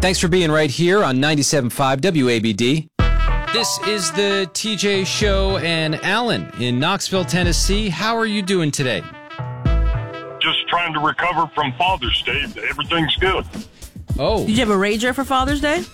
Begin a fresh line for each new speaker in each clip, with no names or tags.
Thanks for being right here on 97.5 WABD. This is the TJ Show, and Alan in Knoxville, Tennessee. How are you doing today?
Just trying to recover from Father's Day. Everything's good.
Oh.
Did you have a rager for Father's Day?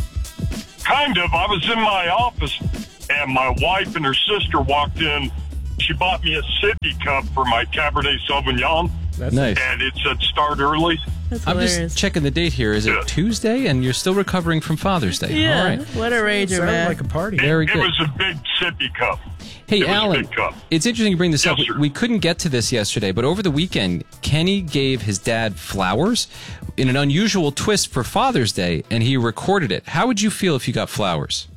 Kind of. I was in my office, and my wife and her sister walked in. She bought me a sippy cup for my Cabernet Sauvignon.
That's nice.
And it said start early.
That's
I'm
hilarious.
just checking the date here. Is it Tuesday? And you're still recovering from Father's Day.
Yeah.
All right.
What a rager, man.
Like a party.
Very
It
good.
was a big sippy cup.
Hey,
It was a
Alan,
big cup.
it's interesting you bring this up.
Yes, sir.
We couldn't get to this yesterday, but over the weekend, Kenny gave his dad flowers in an unusual twist for Father's Day, and he recorded it. How would you feel if you got flowers?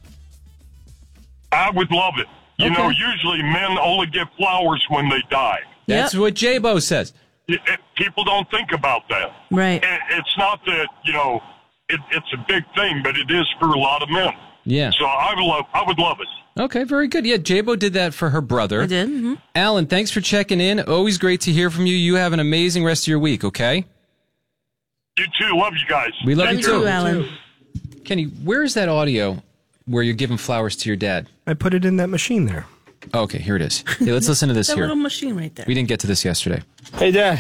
I would love it. You
Okay.
know, usually men only get flowers when they die.
That's what J-Bo says.
People don't think about that.
Right.
And it's not that, you know, it's a big thing, but it is for a lot of men.
Yeah.
So I would love it.
Okay, very good. Yeah, J-Bo did that for her brother.
I did. Mm-hmm.
Alan, thanks for checking in. Always great to hear from you. You have an amazing rest of your week, okay?
You too. Love you guys.
We love
You
you
too,
too.
Alan.
Kenny, where is that audio where you're giving flowers to your dad?
I put it in that machine there.
Okay, here it is. Hey, let's listen to this
That
here.
little machine right there.
We didn't get to this yesterday.
Hey, Dad.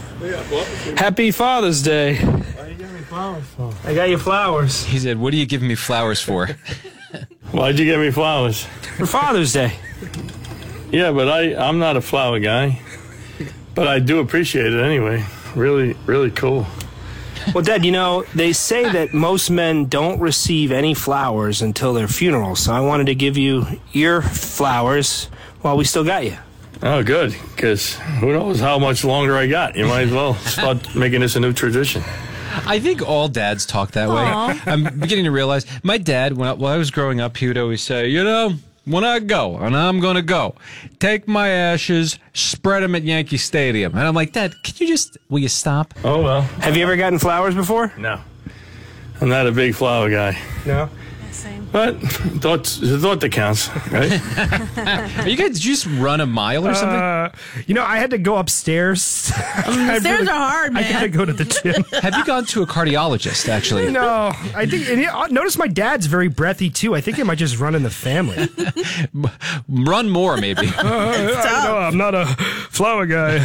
Happy Father's Day.
What are you giving me flowers for? I got you flowers.
He said, what are you giving me flowers for?
Why'd you get me flowers?
For Father's Day.
Yeah, but I'm not a flower guy. But I do appreciate it anyway. Really, really cool.
Well, Dad, you know, they say that most men don't receive any flowers until their funeral, so I wanted to give you your flowers while we still got you.
Oh, good. Because who knows how much longer I got. You might as well start making this a new tradition.
I think all dads talk that way. I'm beginning to realize my dad, while I was growing up, he would always say, you know, when I go, and I'm going to go, take my ashes, spread them at Yankee Stadium. And I'm like, Dad, will you stop?
Oh, well.
Have you ever gotten flowers before?
No. I'm not a big flower guy.
No.
Same.
But it's a thought that counts, right?
Did you just run a mile or something?
You know, I had to go upstairs.
The stairs are hard, man.
I gotta go to the gym.
Have you gone to a cardiologist, actually?
No, I think. And notice my dad's very breathy too. I think it might just run in the family.
Run more, maybe.
No, I'm not a flower guy.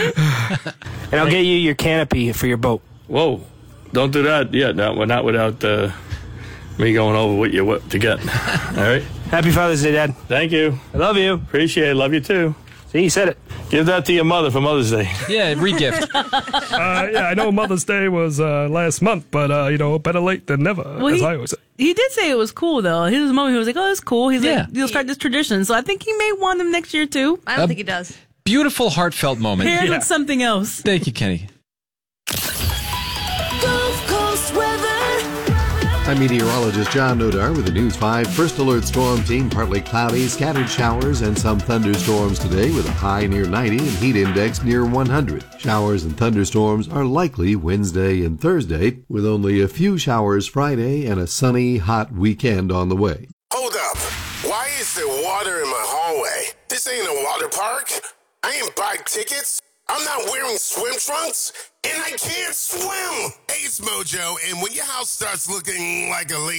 And I'll get you your canopy for your boat.
Whoa. Don't do that yet. Not without me going over what you what to get. All right?
Happy Father's Day, Dad.
Thank you.
I love you.
Appreciate it. Love you, too.
See, you said it.
Give that to your mother for Mother's Day.
Yeah, regift.
Yeah, I know Mother's Day was last month, but, you know, better late than never, as I always say.
He did say it was cool, though. His moment, he was like, oh, that's cool. He's
Yeah.
like, he'll start this tradition. So I think he may want them next year, too.
I don't think he does.
Beautiful, heartfelt moment.
Paired with something else.
Thank you, Kenny.
Gulf Coast weather.
I'm meteorologist John Nodar with the News 5 First Alert Storm Team. Partly cloudy, scattered showers, and some thunderstorms today with a high near 90 and heat index near 100. Showers and thunderstorms are likely Wednesday and Thursday, with only a few showers Friday and a sunny, hot weekend on the way.
Hold up. Why is there water in my hallway? This ain't a water park. I ain't buying tickets. I'm not wearing swim trunks. And I can't swim. Ace Mojo, and when your house starts looking like a lake